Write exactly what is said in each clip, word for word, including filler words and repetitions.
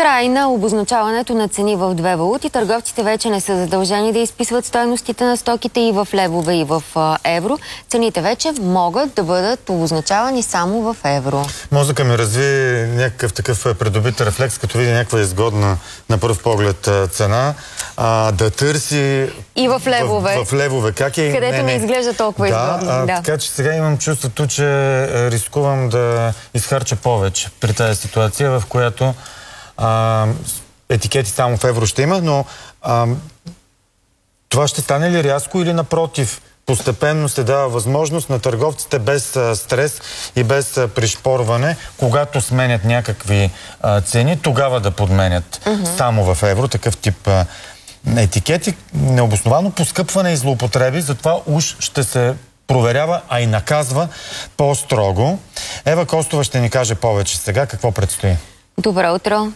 Край на обозначаването на цени в две валути. Търговците вече не са задължени да изписват стойностите на стоките и в левове, и в евро. Цените вече могат да бъдат обозначавани само в евро. Мозъка ми разви някакъв такъв придобит рефлекс, като види някаква изгодна на пръв поглед цена, а, да търси и в левове. В, в левове. Как е? Където не, не. не изглежда толкова да, изгодно. А, да. Така че сега имам чувството, че рискувам да изхарча повече при тази ситуация, в която а, етикети само в евро ще има, но а, това ще стане ли рязко или напротив? Постепенно се дава възможност на търговците без а, стрес и без а, пришпорване, когато сменят някакви а, цени, тогава да подменят mm-hmm. само в евро, такъв тип а, етикети. Необосновано поскъпване и злоупотреби, затова уж ще се проверява, а и наказва по-строго. Ева Костова ще ни каже повече сега какво предстои. Добро утро!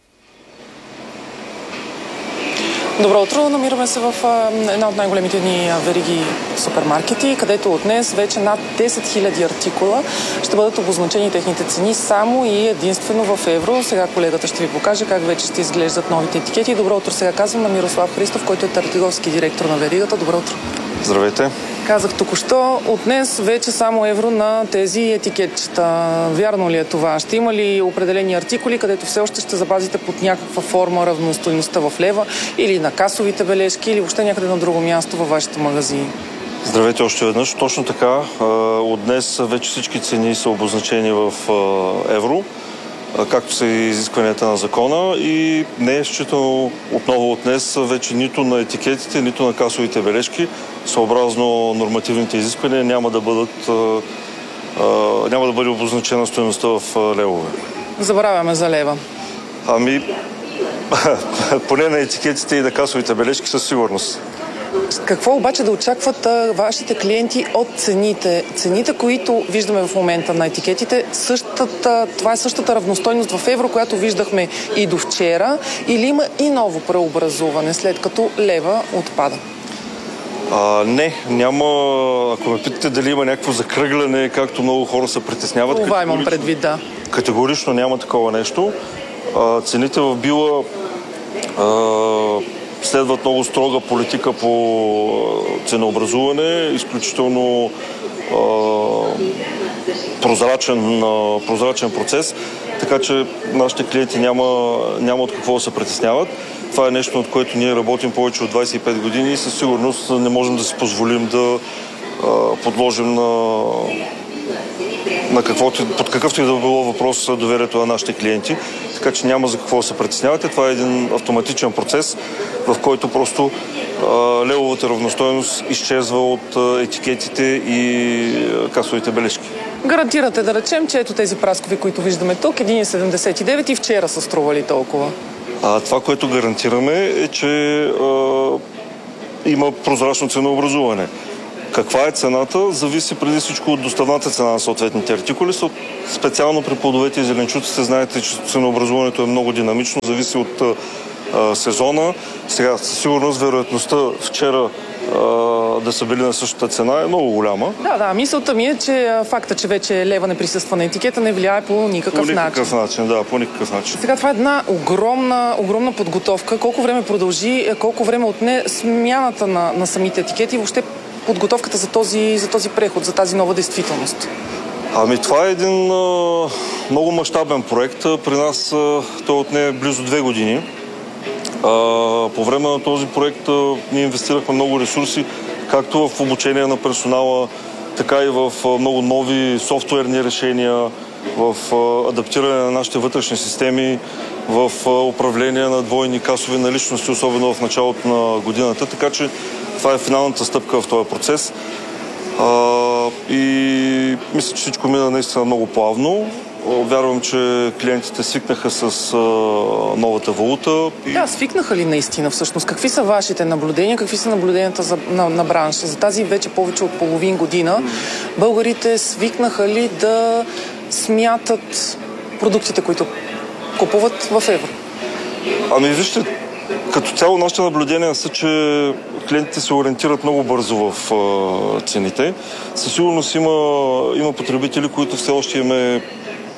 Добро утро! Намираме се в една от най-големите ни вериги супермаркети, където от днес вече над десет хиляди артикула ще бъдат обозначени техните цени само и единствено в евро. Сега колегата ще ви покаже как вече ще изглеждат новите етикети. Добро утро! Сега казвам на Мирослав Христов, който е търговски директор на веригата. Добро утро! Здравейте! Казах току-що, от днес вече само евро на тези етикетчета. Вярно ли е това? Ще има ли определени артикули, където все още ще запазите под някаква форма равностойността в лева или на касовите бележки или въобще някъде на друго място във вашите магазини? Здравейте още веднъж. Точно така. От днес вече всички цени са обозначени в евро, както са и изискванията на закона, и не е считано отново от днес вече нито на етикетите, нито на касовите бележки, съобразно нормативните изисквания, няма да бъдат няма да бъде обозначена стойността в левове. Забравяме за лева. Ами, поне на етикетите и на касовите бележки със сигурност. Какво обаче да очакват а, вашите клиенти от цените? Цените, които виждаме в момента на етикетите, същата, това е същата равностойност в евро, която виждахме и до вчера, или има и ново преобразуване, след като лева отпада? А, не, няма. Ако ме питате дали има някакво закръгляне, както много хора се притесняват. Това имам предвид, да. Категорично няма такова нещо. А, цените в Била а, следват много строга политика по ценообразуване, изключително а, прозрачен, а, прозрачен процес, така че нашите клиенти няма, няма от какво да се притесняват. Това е нещо, над което ние работим повече от двадесет и пет години и със сигурност не можем да си позволим да а, подложим на, на каквото, под какъвто и да било въпрос доверието на нашите клиенти. Така че няма за какво да се притеснявате. Това е един автоматичен процес, в който просто а, левовата равностойност изчезва от а, етикетите и а, касовите бележки. Гарантирате да речем, че ето тези праскови, които виждаме тук, един цяло седемдесет и девет и вчера са стрували толкова. А, това, което гарантираме е, че а, има прозрачно ценообразуване. Каква е цената, зависи преди всичко от доставната цена на съответните артикули. Специално при плодовете и зеленчуците знаете, че ценообразуването е много динамично, зависи от а, сезона. Сега, със сигурност, вероятността вчера а, да са били на същата цена е много голяма. Да, да, мисълта ми е, че факта, че вече лева не присъства на етикета, не влияе по никакъв начин. По никакъв начин. начин, да, по никакъв начин. Сега това е една огромна, огромна подготовка. Колко време продължи, колко време отне смяната на, на самите етикети и въобще подготовката за този, за този преход, за тази нова действителност? Ами това е един а, много мащабен проект. При нас а, той отне близо две години. А, по време на този проект а, ние инвестирахме много ресурси, както в обучение на персонала, така и в а, много нови софтуерни решения, в а, адаптиране на нашите вътрешни системи, в а, управление на двойни касови наличности, особено в началото на годината. Така че това е финалната стъпка в този процес. А, и мисля, че всичко мина наистина много плавно. Вярвам, че клиентите свикнаха с а, новата валута. И... Да, свикнаха ли наистина всъщност? Какви са вашите наблюдения? Какви са наблюденията за, на, на бранша? За тази вече повече от половин година българите свикнаха ли да смятат продуктите, които купуват в евро? Ами вижте, като цяло нашите наблюдения са, че клиентите се ориентират много бързо в а, цените. Със сигурност има, има потребители, които все още им е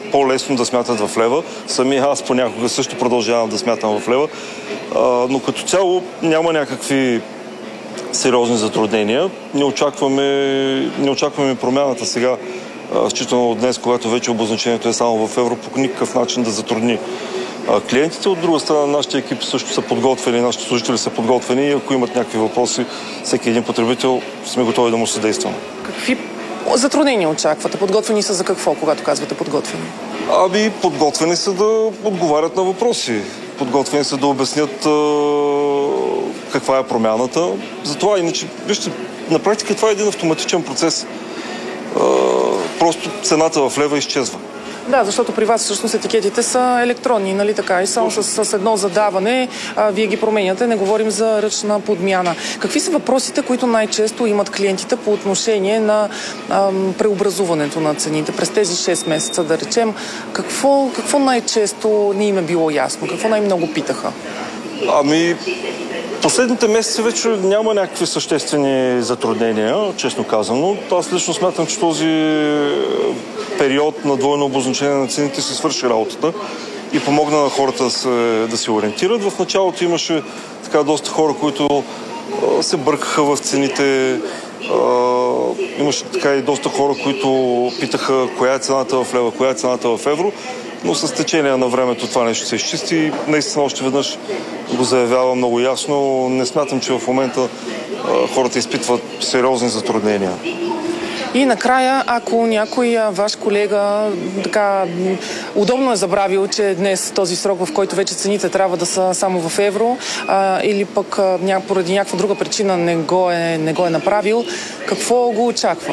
по-лесно да смятат в лева. Самия аз понякога също продължавам да смятам в лева. А, но като цяло няма някакви сериозни затруднения. Не очакваме, не очакваме промяната сега, считано от днес, когато вече обозначението е само в евро, по никакъв начин да затрудни клиентите. От друга страна, нашите екипи също са подготвени, нашите служители са подготвени и ако имат някакви въпроси, всеки един потребител сме готови да му съдействаме. Какви затруднения очаквате? Подготвени са за какво, когато казвате подготвени? Ами, подготвени са да отговарят на въпроси. Подготвени са да обяснят а, каква е промяната. Затова, иначе, вижте, на практика това е един автоматичен процес. А, просто цената в лева изчезва. Да, защото при вас всъщност етикетите са електронни, нали така? И само с, с едно задаване а, вие ги променяте, не говорим за ръчна подмяна. Какви са въпросите, които най-често имат клиентите по отношение на ам, преобразуването на цените през тези шест месеца, да речем? Какво, какво най-често не им е било ясно? Какво най-много питаха? Ами, последните месеци вече няма някакви съществени затруднения, честно казано. Аз лично смятам, че този период на двойно обозначение на цените си свърши работата и помогна на хората да се, да се ориентират. В началото имаше така доста хора, които а, се бъркаха в цените. А, имаше така и доста хора, които питаха коя е цената в лева, коя е цената в евро. Но с течение на времето това нещо се изчисти и наистина още веднъж го заявява много ясно. Не смятам, че в момента а, хората изпитват сериозни затруднения. И накрая, ако някой ваш колега така удобно е забравил, че днес този срок, в който вече цените трябва да са само в евро, а, или пък а, поради някаква друга причина не го е, не го е направил, какво го очаква?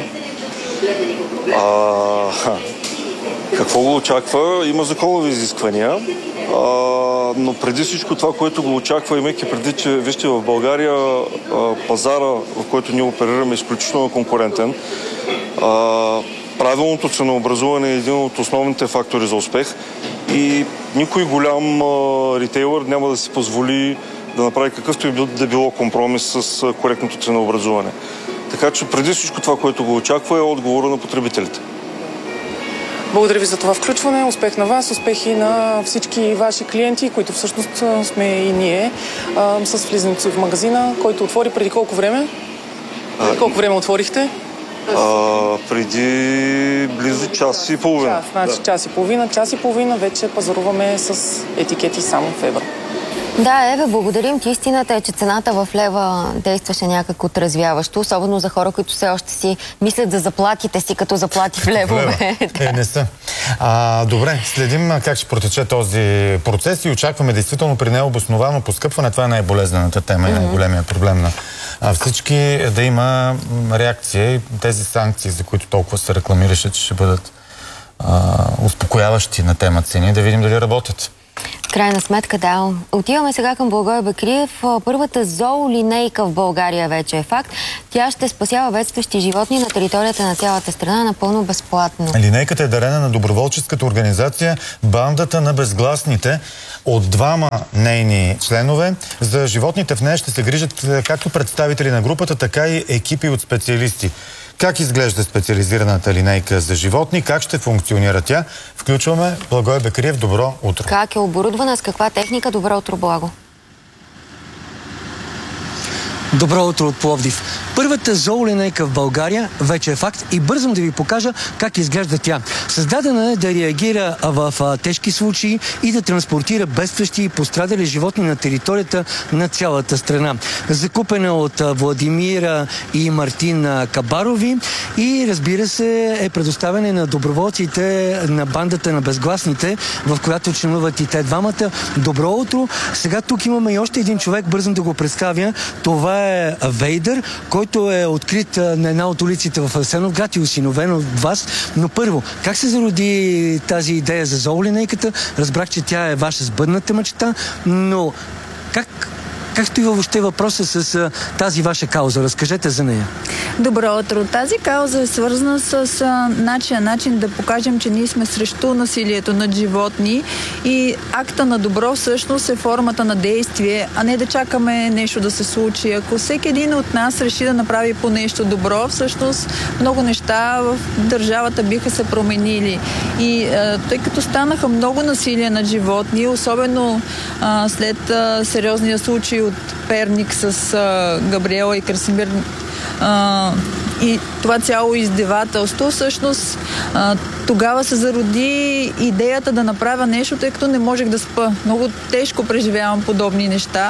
А, какво го очаква? Има законови изисквания, а, но преди всичко това, което го очаква, имайки преди, че вижте, в България а, пазара, в който ние оперираме, е изключително конкурентен. А, правилното ценообразуване е един от основните фактори за успех и никой голям а, ритейлър няма да си позволи да направи какъвто и да било компромис с а, коректното ценообразуване. Така че преди всичко това, което го очаква, е отговора на потребителите. Благодаря ви за това включване. Успех на вас, успехи на всички ваши клиенти, които всъщност сме и ние, а, с влизането си в магазина, който отвори преди колко време? А, колко време отворихте? А, преди близо час и половина. Час, значи да. час и половина. Час и половина вече пазаруваме с етикети само в евро. Да, Еве, благодарим ти. Истината е, че цената в лева действаше някак отразвяващо, особено за хора, които все още си мислят за заплатите си, като заплати в левове. Е, не са. А, добре, следим как ще протече този процес и очакваме действително при необосновано поскъпване. Това е най-болезнената тема и mm-hmm. най-големия проблем на а, всички, да има реакция и тези санкции, за които толкова се рекламираше, че ще бъдат а, успокояващи на тема цени, да видим дали работят. Крайна сметка, да. Отиваме сега към Благой Бекриев. Първата зоолинейка в България вече е факт. Тя ще спасява бедстващи животни на територията на цялата страна напълно безплатно. Линейката е дарена на доброволческата организация Бандата на безгласните от двама нейни членове. За животните в нея ще се грижат както представители на групата, така и екипи от специалисти. Как изглежда специализираната линейка за животни? Как ще функционира тя? Включваме Благой Бекриев. Добро утро. Как е оборудвана? С каква техника? Добро утро, Благо. Добро утро от Пловдив. Първата зоолинейка в България вече е факт и бързам да ви покажа как изглежда тя. Създадена е да реагира в а, тежки случаи и да транспортира бедстващи и пострадали животни на територията на цялата страна. Закупена от а, Владимира и Мартин а, Кабарови и разбира се е предоставена на доброволците на Бандата на безгласните, в която членуват и те двамата. Добро утро! Сега тук имаме и още един човек, бързам да го представя. Това е Вейдър, който е открит на една от улиците в Асеновград и осиновен от вас. Но първо, как се зароди тази идея за зоолинейката? Разбрах, че тя е ваша сбъдната мечта, но как Как стои въобще въпроса с а, тази ваша кауза? Разкажете за нея. Добро утро. Тази кауза е свързана с а, начин, начин да покажем, че ние сме срещу насилието над животни и акта на добро всъщност е формата на действие, а не да чакаме нещо да се случи. Ако всеки един от нас реши да направи по нещо добро, всъщност много неща в държавата биха се променили. И а, тъй като станаха много насилие над животни, особено а, след а, сериозния случай от Перник с а, Габриела и Красимир, а, и това цяло издевателство, всъщност а, тогава се зароди идеята да направя нещо, тъй като не можех да спа. Много тежко преживявам подобни неща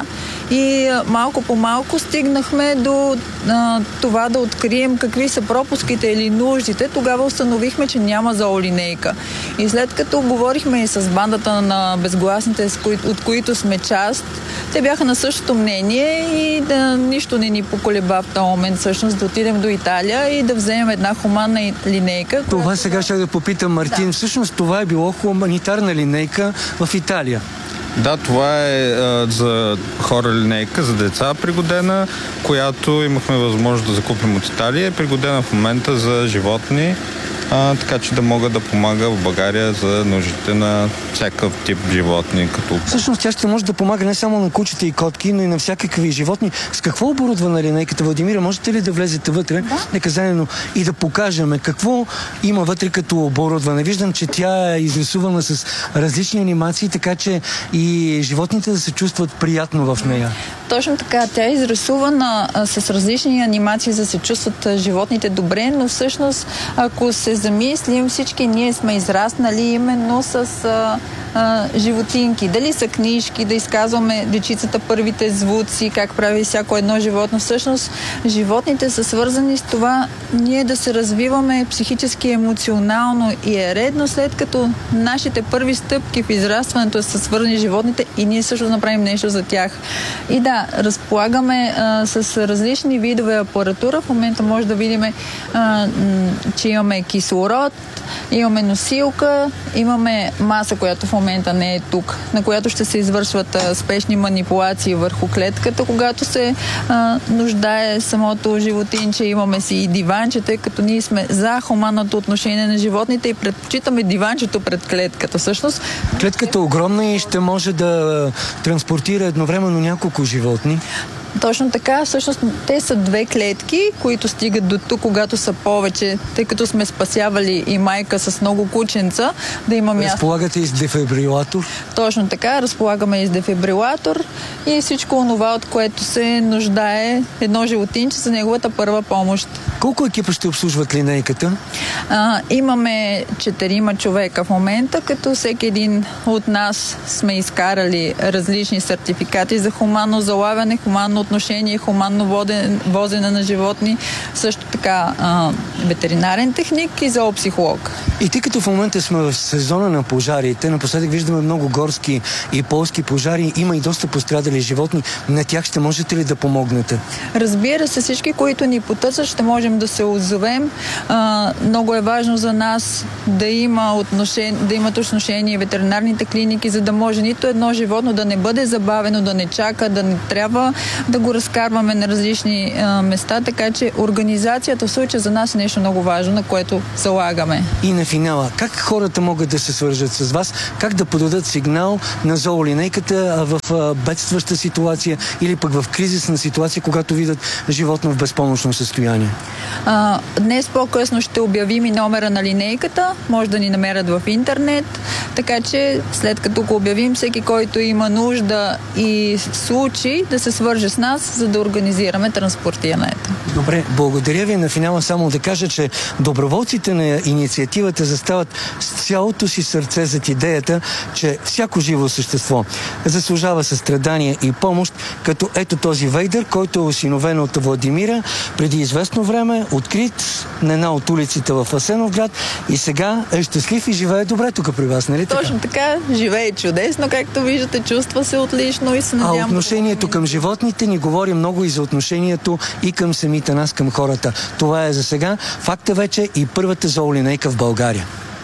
и а, малко по малко стигнахме до а, това да открием какви са пропуските или нуждите. Тогава установихме, че няма зоолинейка. И след като говорихме и с бандата на безгласните, от които сме част, те бяха на същото мнение и да нищо не ни поколеба в този момент всъщност да отидем до Италия и да вземем една хуманна линейка. Това която... сега ще да попитам Мартин. Да. Всъщност това е било хуманитарна линейка в Италия. Да, това е а, за хора линейка, за деца пригодена, която имахме възможност да закупим от Италия. Е пригодена в момента за животни, а, така че да мога да помага в България за нуждите на всякакъв тип животни. Като... Всъщност тя ще може да помага не само на кучета и котки, но и на всякакви животни. С какво оборудвана линейката, Владимира? Можете ли да влезете вътре? Да. Нека заедно и да покажем какво има вътре като оборудване. Виждам, че тя е изрисувана с различни анимации, така че и животните да се чувстват приятно в нея. Точно така. Тя е изрисувана а, с различни анимации, за да се чувстват а, животните добре, но всъщност, ако се замислим, всички ние сме израснали именно с а, а, животинки. Дали са книжки, да изказваме дечицата първите звуци, как прави всяко едно животно. Всъщност, животните са свързани с това ние да се развиваме психически, емоционално и е редно, след като нашите първи стъпки в израстването са свързани с животните и ние също направим нещо за тях. И да, разполагаме а, с различни видове апаратура. В момента може да видим, а, че имаме кислород, имаме носилка, имаме маса, която в момента не е тук, на която ще се извършват а, спешни манипулации върху клетката, когато се а, нуждае самото животинче. Имаме си и диванче, тъй като ние сме за хуманното отношение на животните и предпочитаме диванчето пред клетката. Всъщност, клетката е огромна и ще може да транспортира едновременно няколко животни. Точно така. Всъщност те са две клетки, които стигат до тук, когато са повече, тъй като сме спасявали и майка с много кученца, да има място. Разполагате и с дефибрилатор? Точно така. Разполагаме и с дефибрилатор и всичко онова, от което се нуждае едно животинче за неговата първа помощ. Колко екипа ще обслужват линейката? А, имаме четирима човека в момента, като всеки един от нас сме изкарали различни сертификати за хуманно залавяне, хуманно отношение, хуманно воден, возене на животни, също така а, ветеринарен техник и зоопсихолог. И тъй като в момента сме в сезона на пожарите, напоследък виждаме много горски и полски пожари, има и доста пострадали животни, на тях ще можете ли да помогнете? Разбира се, всички, които ни потърсят, ще можем да се отзовем. А, много е важно за нас да има отношение, да имат отношение ветеринарните клиники, за да може нито едно животно да не бъде забавено, да не чака, да не трябва да го разкарваме на различни а, места, така че организацията в случая за нас е нещо много важно, на което залагаме. И на финала, как хората могат да се свържат с вас, как да подадат сигнал на зоолинейката в а, бедстваща ситуация или пък в кризисна ситуация, когато видят животно в безпомощно състояние? А, днес по-късно ще обявим и номера на линейката, може да ни намерят в интернет, така че след като го обявим, всеки, който има нужда и случай, да се свърже с нас, за да организираме транспортирането. Добре, благодаря ви. На финала само да кажа, че доброволците на инициативата застават с цялото си сърце зад идеята, че всяко живо същество заслужава състрадание и помощ, като ето този Вейдър, който е осиновен от Владимира преди известно време, открит на една от улиците в Асеновград и сега е щастлив и живее добре тук при вас, нали така? Точно така, живее чудесно, както виждате, чувства се отлично и се надявам. А отношението към животните ни говори много и за отношението и към самите нас, към хората. Това е за сега. Факт е вече и първата зоолинейка в България.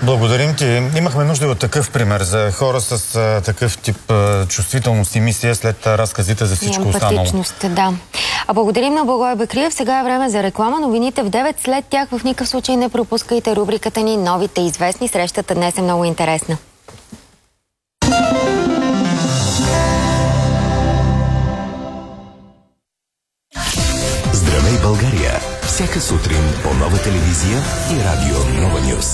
Благодарим ти. Имахме нужда от такъв пример за хора с а, такъв тип а, чувствителност и мисия след а, разказите за всичко останало. Емпатичност, да. А благодарим на Благой Бекриев. Сега е време за реклама. Новините в девет. След тях в никакъв случай не пропускайте рубриката ни "Новите известни". Срещата днес е много интересна. Здравей, България! Всяка сутрин по Нова телевизия и радио Нова Нюз.